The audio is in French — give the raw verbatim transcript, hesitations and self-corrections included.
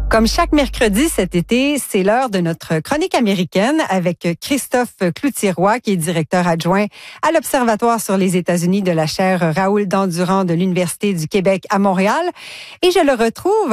Comme chaque mercredi cet été, c'est l'heure de notre chronique américaine avec Christophe Cloutier-Roy, qui est directeur adjoint à l'Observatoire sur les États-Unis de la chaire Raoul Dandurand de l'Université du Québec à Montréal. Et je le retrouve